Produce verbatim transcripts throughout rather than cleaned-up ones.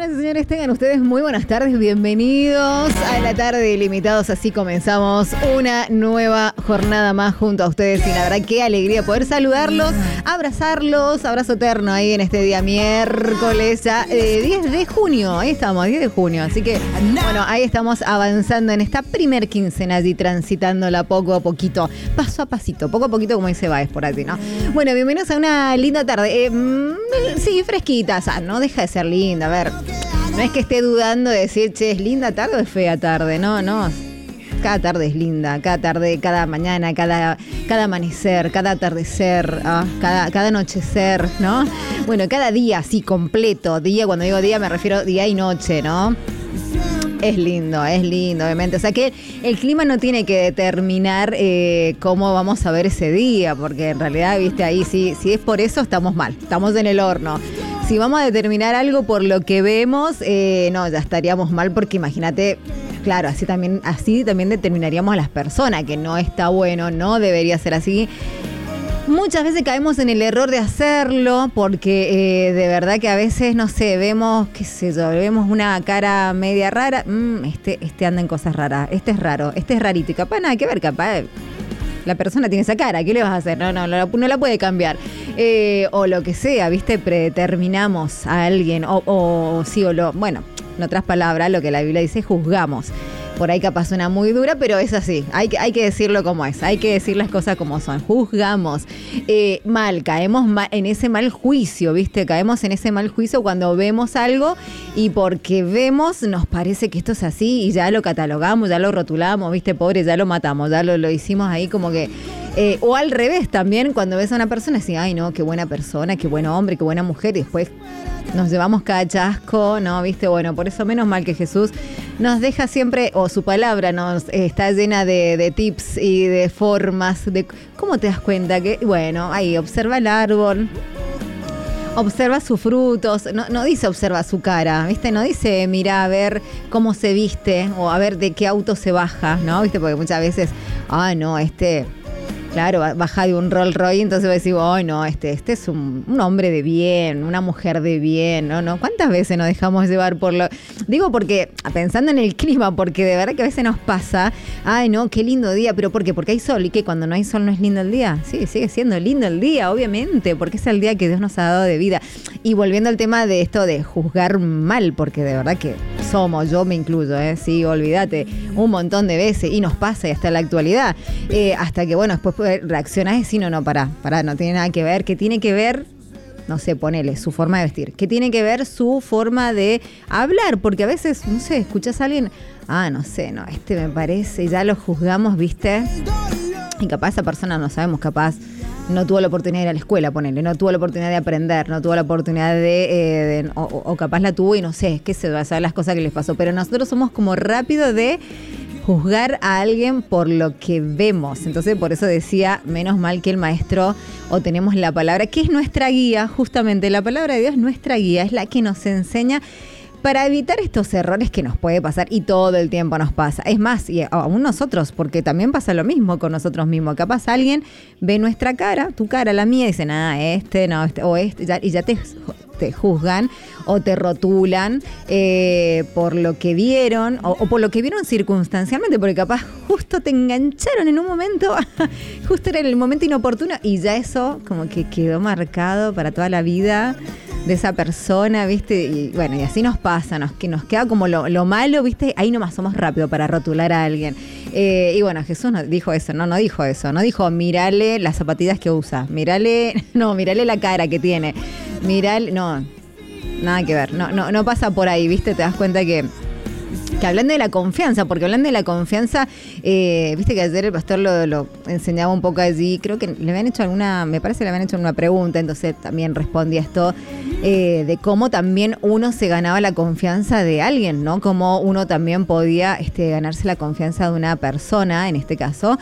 Señoras y señores, tengan ustedes muy buenas tardes, bienvenidos a la tarde de Ilimitados. Así comenzamos una nueva jornada más junto a ustedes y la verdad qué alegría poder saludarlos, abrazarlos, abrazo eterno ahí en este día miércoles, ya eh, diez de junio, ahí estamos, diez de junio, así que bueno, ahí estamos avanzando en esta primer quincena y transitándola poco a poquito, paso a pasito, poco a poquito como dice Baez por allí, ¿no? Bueno, bienvenidos a una linda tarde, eh, sí, fresquita, o sea, no deja de ser linda, a ver, no es que esté dudando de decir, che, ¿es linda tarde o es fea tarde? No, no, cada tarde es linda, cada tarde, cada mañana, cada, cada amanecer, cada atardecer, ¿ah? cada, cada anochecer, ¿no? Bueno, cada día así completo, día, cuando digo día me refiero día y noche, ¿no? Es lindo, es lindo, obviamente. O sea que el clima no tiene que determinar eh, cómo vamos a ver ese día, porque en realidad, viste, ahí sí, si es por eso estamos mal, estamos en el horno. Si vamos a determinar algo por lo que vemos, eh, no, ya estaríamos mal, porque imagínate, claro, así también, así también determinaríamos a las personas, que no está bueno, no debería ser así. Muchas veces caemos en el error de hacerlo porque eh, de verdad que a veces, no sé, vemos, qué sé yo, vemos una cara media rara, mm, este, este anda en cosas raras, este es raro, este es rarito y capaz nada que ver, capaz la persona tiene esa cara, ¿qué le vas a hacer? No, no, no, no la puede cambiar. Eh, o lo que sea, ¿viste? Predeterminamos a alguien o, o sí o lo, bueno, en otras palabras, lo que la Biblia dice, juzgamos. Por ahí capaz suena muy dura, pero es así. Hay que, hay que decirlo como es. Hay que decir las cosas como son. Juzgamos. Eh, mal, caemos mal, en ese mal juicio, ¿viste? Caemos en ese mal juicio cuando vemos algo y porque vemos nos parece que esto es así y ya lo catalogamos, ya lo rotulamos, ¿viste? Pobre, ya lo matamos, ya lo, lo hicimos ahí como que... Eh, o al revés también, cuando ves a una persona y decís, ay no, qué buena persona, qué buen hombre, qué buena mujer, y después nos llevamos cada chasco, ¿no? ¿Viste? Bueno, por eso menos mal que Jesús nos deja siempre, o su palabra nos eh, está llena de, de tips y de formas, de cómo te das cuenta que, bueno, ahí observa el árbol, observa sus frutos, no, no dice observa su cara, ¿viste? No dice mira a ver cómo se viste o a ver de qué auto se baja, ¿no? ¿Viste? Porque muchas veces, ah, no, este... Claro, baja de un Rolls Royce, entonces voy a decir, oh, no, este, este es un, un hombre de bien, una mujer de bien, ¿no? ¿no? ¿Cuántas veces nos dejamos llevar por lo...? Digo porque, pensando en el clima, porque de verdad que a veces nos pasa, ay, no, qué lindo día, ¿pero por qué? Porque hay sol, ¿y qué? Cuando no hay sol no es lindo el día. Sí, sigue siendo lindo el día, obviamente, porque es el día que Dios nos ha dado de vida. Y volviendo al tema de esto de juzgar mal, porque de verdad que somos, yo me incluyo, ¿eh? Sí, olvídate, un montón de veces, y nos pasa y hasta en la actualidad, eh, hasta que, bueno, después reaccionás y decís, no, no, pará, pará, no tiene nada que ver, que tiene que ver, no sé, ponele, su forma de vestir, que tiene que ver su forma de hablar, porque a veces, no sé, escuchás a alguien, ah, no sé, no, este me parece, ya lo juzgamos, ¿viste? Y capaz esa persona no sabemos, capaz no tuvo la oportunidad de ir a la escuela, ponele, no tuvo la oportunidad de aprender, no tuvo la oportunidad de, eh, de o, o capaz la tuvo y no sé, qué se va a saber las cosas que les pasó, pero nosotros somos como rápido de juzgar a alguien por lo que vemos. Entonces, por eso decía, menos mal que el maestro, o tenemos la palabra, que es nuestra guía, justamente la palabra de Dios es nuestra guía, es la que nos enseña para evitar estos errores que nos puede pasar y todo el tiempo nos pasa. Es más, y aún nosotros, porque también pasa lo mismo con nosotros mismos. Capaz alguien ve nuestra cara, tu cara, la mía, y dice, nada, este, no, este, o este, ya, y ya te, te juzgan o te rotulan eh, por lo que vieron o, o por lo que vieron circunstancialmente, porque capaz justo te engancharon en un momento, justo era el momento inoportuno y ya eso como que quedó marcado para toda la vida de esa persona, ¿viste? Y bueno, y así nos pasa, nos, que nos queda como lo, lo malo, ¿viste? Ahí nomás somos rápidos para rotular a alguien. Eh, y bueno, Jesús no dijo eso, no, no dijo eso, no dijo mirale las zapatillas que usa, mirale, no, mirale la cara que tiene, mirale, no, nada que ver, no, no, no pasa por ahí, ¿viste? Te das cuenta que que hablando de la confianza, porque hablando de la confianza, eh, viste que ayer el pastor lo, lo enseñaba un poco allí, creo que le habían hecho alguna, me parece que le habían hecho una pregunta, entonces también respondía esto, eh, de cómo también uno se ganaba la confianza de alguien, ¿no? Cómo uno también podía este, ganarse la confianza de una persona, en este caso.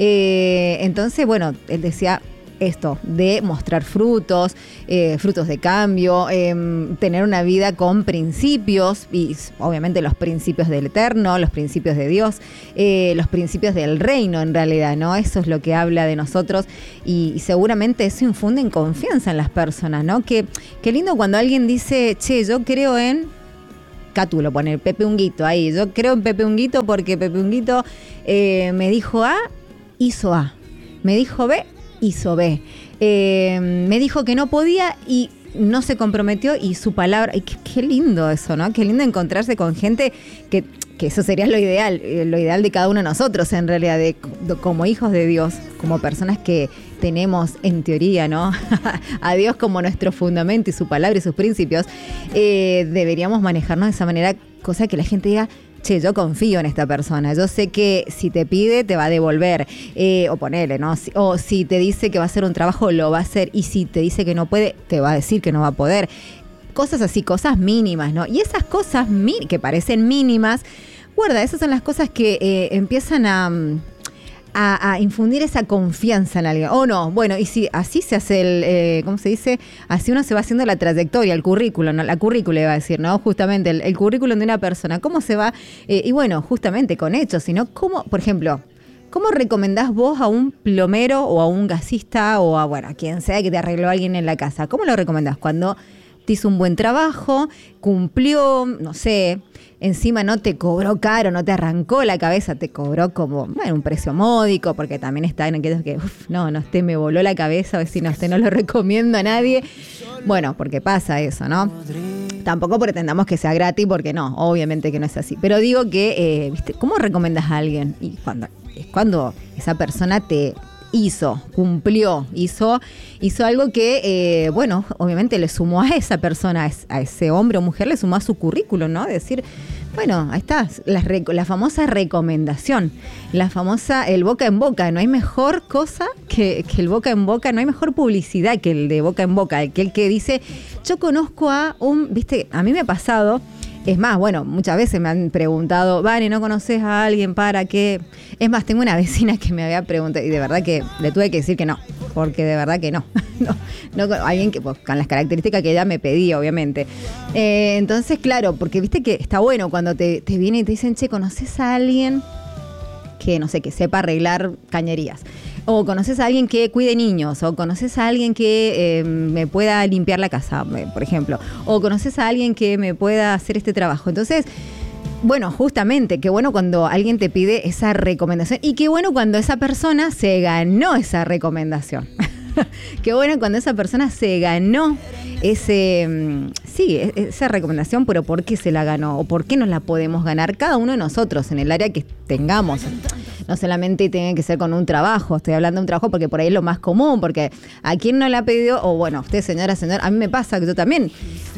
Eh, entonces, bueno, él decía esto, de mostrar frutos, eh, frutos de cambio, eh, tener una vida con principios, y obviamente los principios del Eterno, los principios de Dios, eh, los principios del reino en realidad, ¿no? Eso es lo que habla de nosotros y, y seguramente eso infunde en confianza en las personas, ¿no? Que, qué lindo cuando alguien dice, che, yo creo en Cátulo, pone Pepe Unguito ahí. Yo creo en Pepe Unguito porque Pepe Unguito eh, me dijo A, hizo A. Me dijo B, hizo B. Eh, me dijo que no podía y no se comprometió y su palabra... Y qué, qué lindo eso, ¿no? Qué lindo encontrarse con gente que... que eso sería lo ideal, lo ideal de cada uno de nosotros en realidad, de, de, como hijos de Dios, como personas que tenemos en teoría, ¿no? A Dios como nuestro fundamento y su palabra y sus principios, eh, deberíamos manejarnos de esa manera, cosa que la gente diga, che, yo confío en esta persona, yo sé que si te pide te va a devolver, eh, o ponele, ¿no? Si, o si te dice que va a hacer un trabajo, lo va a hacer, y si te dice que no puede, te va a decir que no va a poder. Cosas así, cosas mínimas, ¿no? Y esas cosas que parecen mínimas, guarda, esas son las cosas que eh, empiezan a, a, a infundir esa confianza en alguien. O no, bueno, y si así se hace el, eh, ¿cómo se dice? Así uno se va haciendo la trayectoria, el currículum, ¿no? La currícula iba a decir, ¿no? Justamente el, el currículum de una persona, ¿cómo se va? Eh, y bueno, justamente con hechos, sino cómo, por ejemplo... ¿Cómo recomendás vos a un plomero o a un gasista o a, bueno, a quien sea que te arregló alguien en la casa? ¿Cómo lo recomendás? Cuando te hizo un buen trabajo, cumplió, no sé, encima no te cobró caro, no te arrancó la cabeza, te cobró como, bueno, un precio módico, porque también está en aquellos que, uf, no, no, este me voló la cabeza, vecino, este no lo recomiendo a nadie. Bueno, porque pasa eso, ¿no? Tampoco pretendamos que sea gratis, porque no, obviamente que no es así. Pero digo que, eh, ¿viste? ¿Cómo recomendás a alguien? Y cuando, es cuando esa persona te hizo, cumplió, hizo, hizo algo que, eh, bueno, obviamente le sumó a esa persona, a ese hombre o mujer, le sumó a su currículum, ¿no? Decir, bueno, ahí está, la, la famosa recomendación, la famosa, el boca en boca. No hay mejor cosa que, que el boca en boca, no hay mejor publicidad que el de boca en boca, aquel que dice, yo conozco a un, viste, a mí me ha pasado. Es más, bueno, muchas veces me han preguntado, Vane, ¿no conoces a alguien para qué? Es más, tengo una vecina que me había preguntado y de verdad que le tuve que decir que no, porque de verdad que no. no, no alguien que, pues, con las características que ella me pedía, obviamente. Eh, entonces, claro, porque viste que está bueno cuando te, te vienen y te dicen, che, ¿conoces a alguien que, no sé, que sepa arreglar cañerías? O conoces a alguien que cuide niños, o conoces a alguien que eh, me pueda limpiar la casa, por ejemplo, o conoces a alguien que me pueda hacer este trabajo. Entonces, bueno, justamente, qué bueno cuando alguien te pide esa recomendación y qué bueno cuando esa persona se ganó esa recomendación. Qué bueno cuando esa persona se ganó ese, sí, esa recomendación, pero ¿por qué se la ganó? ¿O por qué nos la podemos ganar cada uno de nosotros en el área que tengamos? No solamente tiene que ser con un trabajo, estoy hablando de un trabajo porque por ahí es lo más común, porque a quien no le ha pedido, o bueno, usted señora, señor, a mí me pasa que yo también,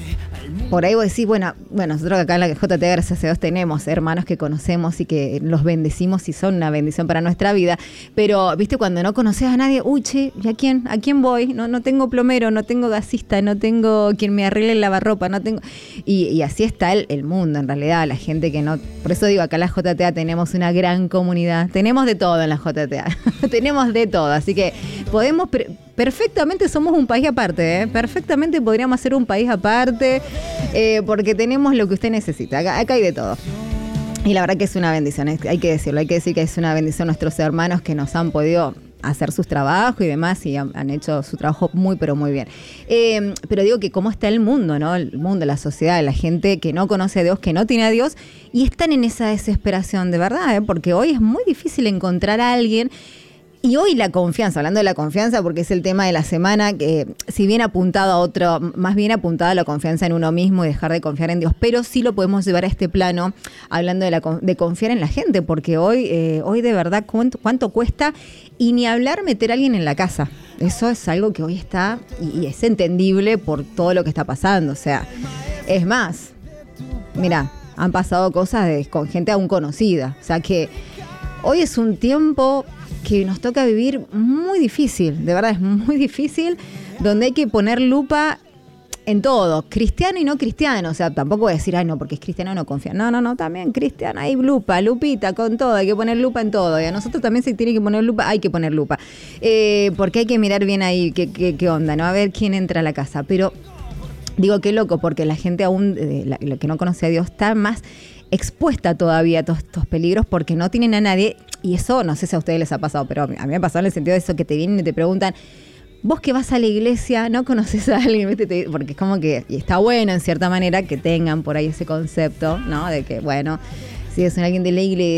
por ahí vos decís, bueno, bueno, nosotros acá en la J T, gracias a Dios, tenemos hermanos que conocemos y que los bendecimos y son una bendición para nuestra vida, pero, viste, cuando no conoces a nadie, uy, che, ¿y a quién? ¿A quién voy? No, no tengo plomero, no tengo gasista, no tengo quien me arregle el lavarropa, no tengo... Y, y así está el, el mundo, en realidad, la gente que no... Por eso digo, acá en la J T A tenemos una gran comunidad, tenemos de todo en la J T A, tenemos de todo, así que podemos... Pre- Perfectamente somos un país aparte, ¿eh? Perfectamente podríamos ser un país aparte, eh, porque tenemos lo que usted necesita. Acá, acá hay de todo. Y la verdad que es una bendición, hay que decirlo, hay que decir que es una bendición nuestros hermanos que nos han podido hacer sus trabajos y demás, y han, han hecho su trabajo muy, pero muy bien. Eh, pero digo que cómo está el mundo, ¿no? El mundo, la sociedad, la gente que no conoce a Dios, que no tiene a Dios, y están en esa desesperación, de verdad, ¿eh? Porque hoy es muy difícil encontrar a alguien. Y hoy la confianza, hablando de la confianza, porque es el tema de la semana, que si bien apuntado a otro, más bien apuntado a la confianza en uno mismo y dejar de confiar en Dios, pero sí lo podemos llevar a este plano, hablando de, la, de confiar en la gente, porque hoy, eh, hoy de verdad, ¿cuánto, cuánto cuesta? Y ni hablar meter a alguien en la casa. Eso es algo que hoy está, y, y es entendible por todo lo que está pasando. O sea, es más, mira, han pasado cosas de, con gente aún conocida. O sea que hoy es un tiempo que nos toca vivir muy difícil, de verdad es muy difícil, donde hay que poner lupa en todo, cristiano y no cristiano. O sea, tampoco voy a decir, ay no, porque es cristiano no confía. No, no, no, también cristiano, hay lupa, lupita, con todo, hay que poner lupa en todo. Y a nosotros también se tiene que poner lupa, hay que poner lupa. Eh, porque hay que mirar bien ahí qué, qué, qué onda, ¿no? A ver quién entra a la casa. Pero digo, qué loco, porque la gente aún, eh, la, la que no conoce a Dios, está más expuesta todavía a todos estos peligros porque no tienen a nadie. Y eso, no sé si a ustedes les ha pasado, pero a mí me ha pasado en el sentido de eso que te vienen y te preguntan, vos que vas a la iglesia, no conoces a alguien, ¿viste? Porque es como que, y está bueno en cierta manera que tengan por ahí ese concepto, ¿no? De que, bueno, si es alguien de la iglesia,